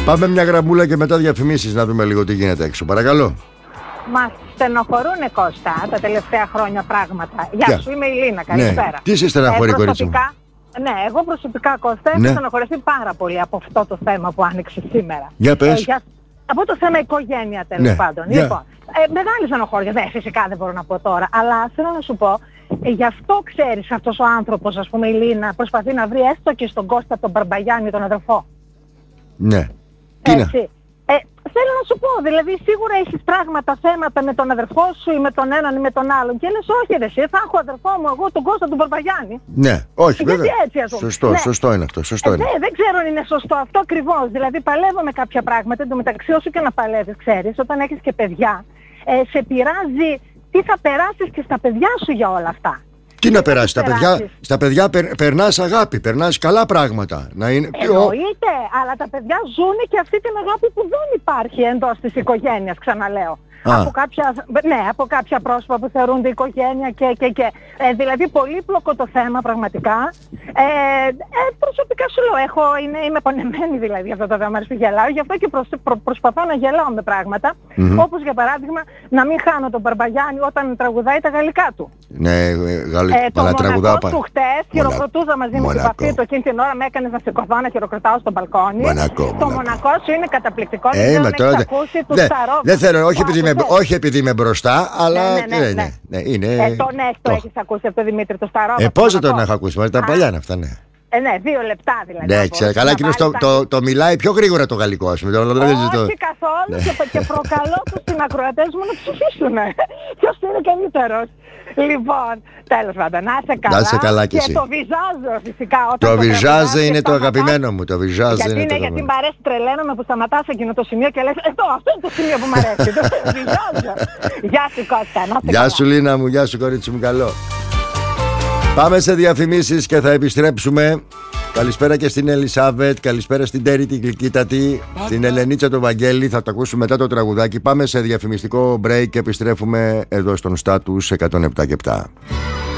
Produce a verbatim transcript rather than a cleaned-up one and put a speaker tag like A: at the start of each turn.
A: Πάμε μια γραμμούλα και μετά διαφημίσεις να δούμε λίγο τι γίνεται έξω. Παρακαλώ.
B: Μας στενοχωρούνε, Κώστα, τα τελευταία χρόνια πράγματα. Γεια
A: Ποια?
B: σου, είμαι η Λίνα, καλησπέρα.
A: Ναι. Τι σε στεναχωρεί,
B: ε,
A: κορίτσι μου?
B: Ναι, εγώ προσωπικά, Κώστα, έχω
A: Ναι.
B: στενοχωρηθεί πάρα πολύ από αυτό το θέμα που άνοιξε σήμερα.
A: Για πες.
B: Ε, για... Από το θέμα οικογένεια, τέλος
A: Ναι.
B: πάντων.
A: Για.
B: Λοιπόν, ε, μεγάλη στενοχώρια, δε, φυσικά δεν μπορώ να πω τώρα, αλλά θέλω να σου πω, ε, γι' αυτό ξέρεις αυτός ο άνθρωπος, ας πούμε η Λίνα, προσπαθεί να βρει έστω και στον Κώστα τον Μπαρμπαγιάννη, τον αδερφό.
A: Ναι. Τι να.
B: Έτσι. Ε, θέλω να σου πω, δηλαδή σίγουρα έχεις πράγματα, θέματα με τον αδερφό σου ή με τον έναν ή με τον άλλον και λες όχι ρε εσύ, θα έχω αδερφό μου εγώ τον Κώστα τον Μπαρμπαγιάννη.
A: Ναι, όχι
B: γιατί
A: βέβαια.
B: Έτσι, ας πούμε.
A: Σωστό,
B: Ναι.
A: σωστό είναι αυτό. Σωστό
B: Ε,
A: είναι.
B: ναι, δεν ξέρω αν είναι σωστό αυτό ακριβώς. Δηλαδή παλεύω με κάποια πράγματα, εντωμεταξύ όσο και να παλεύεις, ξέρεις, όταν έχεις και παιδιά, ε, σε πειράζει τι θα περάσεις και στα παιδιά σου για όλα αυτά.
A: Τι να περάσει, στα
B: περάσεις.
A: παιδιά, στα παιδιά περ, περνάς αγάπη, περνάς καλά πράγματα. Να είναι πιο...
B: Εννοείται, αλλά τα παιδιά ζουν και αυτή την αγάπη που δεν υπάρχει εντός της οικογένειας, ξαναλέω. Από κάποια, ναι, από κάποια πρόσωπα που θεωρούνται οικογένεια και, και, και. Ε, δηλαδή πολύπλοκο το θέμα πραγματικά. Ε, ε, προσωπικά σου λέω, έχω, είναι, είμαι πονεμένη δηλαδή αυτό το θέμα που γελάω, γι' αυτό και προσ, προ, προσπαθώ να γελάω με πράγματα, mm-hmm. όπως για παράδειγμα να μην χάνω τον Μπαρμπαγιάννη όταν τραγουδάει τα γαλλικά του.
A: Ναι, γαλλικά,
B: ε, το μονακό του χτες, χειροκροτούζα μαζί με την παπί του, εκείνη την ώρα με έκανες να σηκωθώ να χειροκροτάω στο μπαλκόνι.
A: Μονακό,
B: το
A: μονακό.
B: μονακό σου είναι καταπληκτικό,
A: Ε,
B: δεν
A: μα
B: ξέρω
A: τώρα,
B: αν έχεις ακούσει του
A: δε,
B: Σταρόβ.
A: δεν θέλω, όχι επειδή, είμαι, όχι επειδή είμαι μπροστά, αλλά
B: ναι, ναι, ναι,
A: ναι,
B: ναι.
A: ναι, είναι...
B: Ε, τον ναι, το έχεις ακούσει από τον Δημήτρη το Σταρόβ.
A: Ε, πώς δεν τον έχω ακούσει, μα τα παλιά είναι αυτά, ναι.
B: Ε, ναι, δύο λεπτά δηλαδή.
A: Ναι, ξέρω, καλά, εκείνος το, το, το μιλάει πιο γρήγορα το γαλλικό, ας πούμε.
B: Όχι καθόλου και, και προκαλώ τους συνακροατές μου να ψηφίσουν. Ποιος είναι καλύτερος. Λοιπόν, τέλος πάντων, να είσαι καλά.
A: Να είσαι καλά κι εσύ.
B: Και το Βιζάζο φυσικά. Όταν
A: το
B: το
A: Βιζάζο είναι το αγαπημένο μου. Το Βιζάζο
B: γιατί
A: είναι
B: είναι,
A: το
B: γιατί
A: αγαπημένο.
B: μ' αρέσει, τρελαίνομαι που σταματάς σε εκείνο το σημείο και λες εδώ, αυτό είναι το σημείο που μ' αρέσει. Το Βιζάζο. Γεια σου Κώστα, να είσαι
A: Γεια
B: καλά.
A: σου Λίνα μου, γεια σου κορίτσι μου, καλό. Πάμε σε διαφημίσεις και θα επιστρέψουμε. Καλησπέρα και στην Ελισάβετ, καλησπέρα στην Τέρη την Γλυκύτατη, στην Ελενίτσα τον Βαγγέλη, θα το ακούσουμε μετά το τραγουδάκι. Πάμε σε διαφημιστικό break και επιστρέφουμε εδώ στον Status εκατόν επτά και επτά.